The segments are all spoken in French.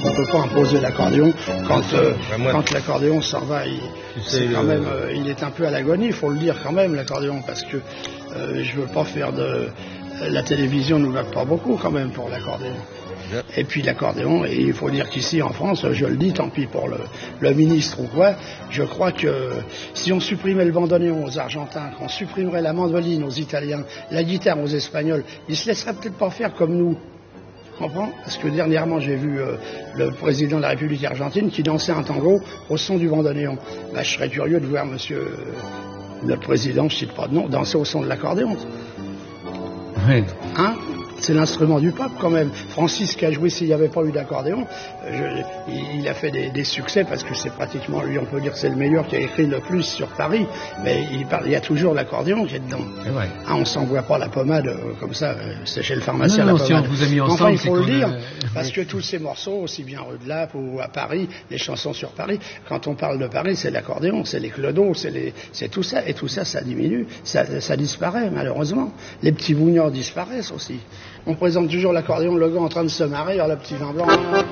On ne peut pas imposer l'accordéon quand l'accordéon s'en va. Il est un peu à l'agonie, il faut le dire quand même, l'accordéon, parce que je veux pas faire de... La télévision nous va pas beaucoup quand même pour l'accordéon. Et puis l'accordéon, et il faut dire qu'ici en France, je le dis, tant pis pour le ministre ou quoi, je crois que si on supprimait le bandoneon aux Argentins, qu'on supprimerait la mandoline aux Italiens, la guitare aux Espagnols, ils se laisseraient peut-être pas faire comme nous. Tu comprends? Parce que dernièrement, j'ai vu le président de la République argentine qui dansait un tango au son du bandoneon. Bah, je serais curieux de voir monsieur le président, je ne cite pas de nom, danser au son de l'accordéon. Oui. Hein? C'est l'instrument du peuple quand même. Francis qui a joué s'il n'y avait pas eu d'accordéon, il a fait des succès parce que c'est pratiquement lui, on peut dire c'est le meilleur qui a écrit le plus sur Paris, mais il y a toujours l'accordéon qui est dedans. Ouais. Ah, on s'envoie pas la pommade comme ça, c'est chez le pharmacien la pommade. Si on vous a mis ensemble, enfin, il faut le dire, parce que tous ces morceaux, aussi bien rue de Lappe ou à Paris, les chansons sur Paris, quand on parle de Paris, c'est l'accordéon, c'est les clodos, c'est tout ça, et tout ça, ça diminue, ça disparaît malheureusement. Les petits bougnards disparaissent aussi. On présente toujours l'accordéon, le gars en train de se marrer, alors le petit vin blanc.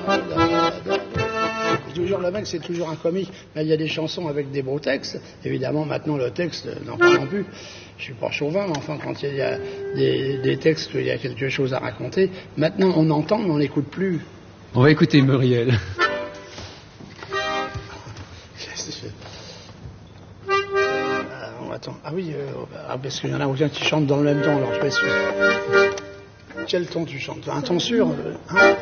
Toujours le mec, c'est toujours un comique. Mais il y a des chansons avec des beaux textes. Évidemment, maintenant, le texte, n'en parlons plus. Je suis pas chauvin, mais enfin, quand il y a des textes, il y a quelque chose à raconter. Maintenant, on entend, mais on n'écoute plus. On va écouter Muriel. Attends. Ah oui, parce qu'il y en a aucun qui chante dans le même temps, alors je vais suivre. Quel ton tu chantes? Un ton sûr hein?